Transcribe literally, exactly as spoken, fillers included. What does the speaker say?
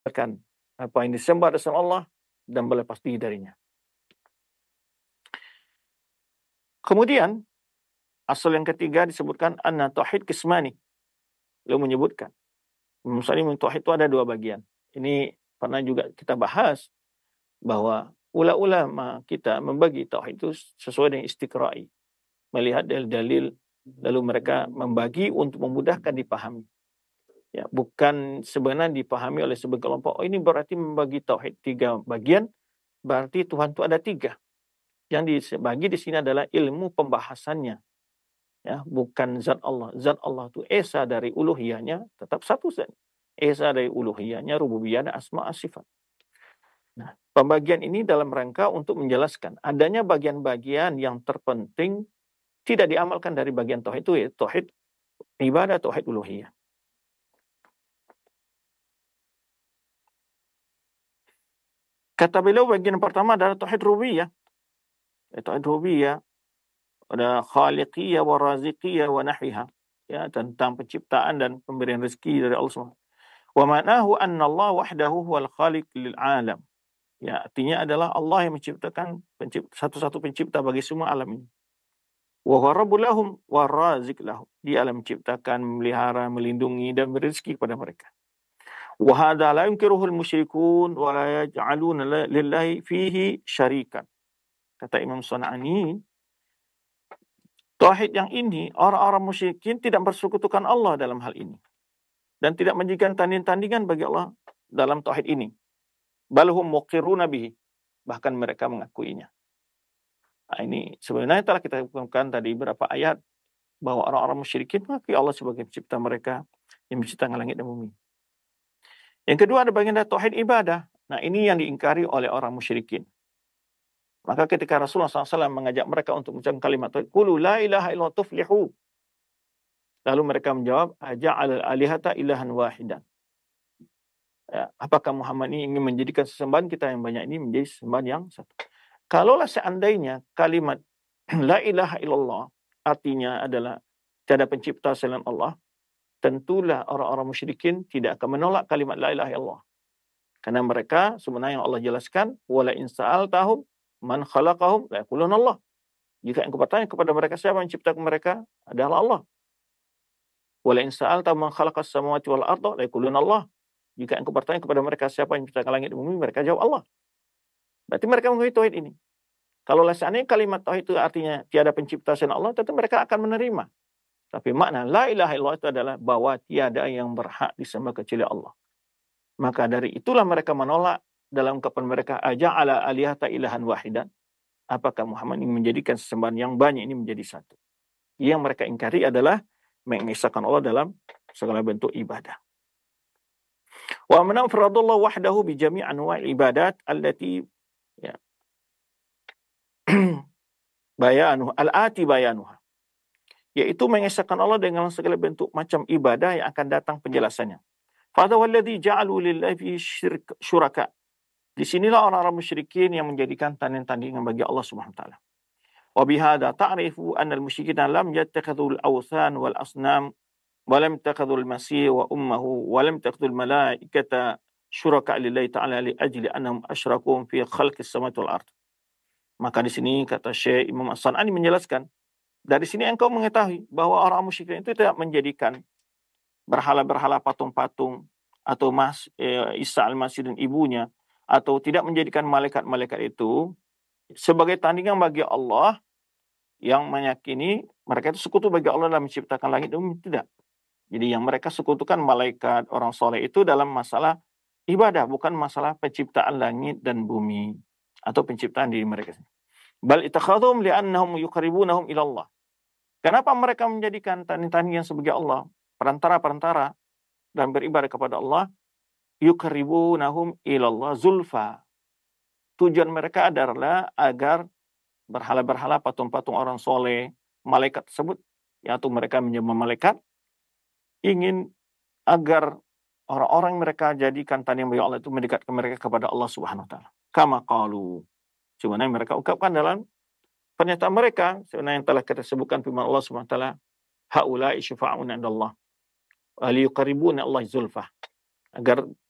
Akan apa yang disembah adalah Allah dan berlepas diri darinya. Kemudian asal yang ketiga disebutkan anna tauhid qismani. Beliau menyebutkan misalnya tauhid itu ada dua bagian. Ini pernah juga kita bahas bahwa ulama-ulama kita membagi tauhid itu sesuai dengan istiqra'i, melihat dalil-dalil lalu mereka membagi untuk memudahkan dipahami. Ya, bukan sebenarnya dipahami oleh sebagian kelompok, oh ini berarti membagi tauhid tiga bagian, berarti Tuhan itu ada tiga. Yang dibagi di sini adalah ilmu pembahasannya. Ya, bukan zat Allah. Zat Allah itu esa dari uluhiyahnya tetap satu zat. Esa dari uluhiyahnya, rububiyahnya, asma' sifat. Nah, pembagian ini dalam rangka untuk menjelaskan adanya bagian-bagian yang terpenting tidak diamalkan dari bagian tauhid itu, ya, tauhid ibadah, tauhid uluhiyah. Kata beliau bagian pertama adalah tauhid rububiyah. Tauhid rububiyah ada khaliqiyah wa raziqiyah wa nahwiha. Ya, tentang penciptaan dan pemberian rezeki dari Allah Subhanahu wa taala. Wa ma'nahu anna Allah wahdahu huwal khaliq lil alam. Ya, artinya adalah Allah yang menciptakan pencipta, satu-satu pencipta bagi semua alam ini. Wa huwa rabbul lahum wa raziq lahum. Dia yang menciptakan, memelihara, melindungi dan berezeki kepada mereka. Wa hadza la yunkiruhu al-musyrikun wa la yaj'aluna lillahi fihi syarikan. Kata Imam San'ani, tauhid yang ini orang-orang musyrikin tidak bersekutukan Allah dalam hal ini dan tidak menjadikan tanding-tandingan bagi Allah dalam tauhid ini. Bal hum muqirruna bihi, bahkan mereka mengakuinya. Nah, ini sebenarnya telah kita hukumkan tadi beberapa ayat bahwa orang-orang musyrikin mengakui Allah sebagai pencipta mereka yang menciptakan langit dan bumi. Yang kedua ada bagian dari tauhid ibadah. Nah, ini yang diingkari oleh orang musyrikin. Maka ketika Rasulullah shallallahu alaihi wasallam mengajak mereka untuk mengucapkan kalimat tauhid, qulu la ilaha illallah tuflihu. Lalu mereka menjawab, aja'al alihata ilahan wahidan. Ya, apakah Muhammad ini ingin menjadikan sesembahan kita yang banyak ini menjadi sesembahan yang satu? Kalaulah seandainya kalimat la ilaha illallah artinya adalah tiada pencipta selain Allah, tentulah orang-orang musyrikin tidak akan menolak kalimat la ilaha illallah. Karena mereka sebenarnya yang Allah jelaskan, wala in sa'altahum man khalaqahum la yaquluna Allah. Jika engkau bertanya kepada mereka siapa yang menciptakan mereka, adalah Allah. Wala in sa'altahum man khalaqas samawati wal arda la yaquluna Allah. Jika engkau bertanya kepada mereka siapa yang menciptakan langit dan bumi, mereka jawab Allah. Berarti mereka mengakui tauhid ini. Kalau seandainya kalimat tauhid itu artinya tiada pencipta selain Allah, tentu mereka akan menerima. Tapi makna la ilaha illallah itu adalah bahwa tiada yang berhak disembah kecuali Allah. Maka dari itulah mereka menolak dalam ungkapan mereka aja'ala alihata ilahan wahidan. Apakah Muhammad ingin menjadikan sesembahan yang banyak ini menjadi satu? Yang mereka ingkari adalah mengesahkan Allah dalam segala bentuk ibadah. Wa man afradallah wahdahu bi jami' anwa'il ibadat allati ya bayanu al-ati bayanuha, yaitu mengesahkan Allah dengan segala bentuk macam ibadah yang akan datang penjelasannya. Fa walladzi ja'alu lillahi fi syirk syuraka. Di sinilah orang-orang musyrikin yang menjadikan tanding-tandingan bagi Allah Subhanahu wa taala. Wa bihadza ta'rifu anna al-musyrikina lam yattakhidhu al-awthan wal asnam wa lam yattakhidhu al-masih wa ummuhu wa lam yattakhidhu al-malaikata syuraka lillahi ta'ala li ajli annahum asyraku fi khalqis samawati wal ardh. Maka di sini kata Syekh Imam As-San'ani menjelaskan, dari sini engkau mengetahui bahwa orang musyrikin itu tidak menjadikan berhala-berhala patung-patung atau Mas eh, Isa Al-Masih dan ibunya, atau tidak menjadikan malaikat-malaikat itu sebagai tandingan bagi Allah yang meyakini mereka itu sekutu bagi Allah dalam menciptakan langit dan bumi. Tidak. Jadi yang mereka sekutukan malaikat, orang soleh itu dalam masalah ibadah, bukan masalah penciptaan langit dan bumi atau penciptaan diri mereka sendiri. Bal itakhadhum li'annahum yuqarribunahum ila Allah. Kenapa mereka menjadikan tanding-tandingan sebagai Allah, perantara-perantara dan beribadah kepada Allah? Yuqarribunahum ila Allah zulfa. Tujuan mereka adalah agar berhala-berhala, patung-patung orang soleh, malaikat tersebut, yaitu mereka menyembah malaikat, ingin agar orang-orang mereka jadikan tandingan bagi Allah itu mendekatkan mereka kepada Allah Subhanahu wa taala. Kama qalu. Sebenarnya mereka ungkapkan dalam pernyataan mereka, sebenarnya yang telah kita sebutkan firman Allah Subhanahu wa taala, haula'i syufa'una 'indallah wa liyuqarribuna Allah zulfah. Agar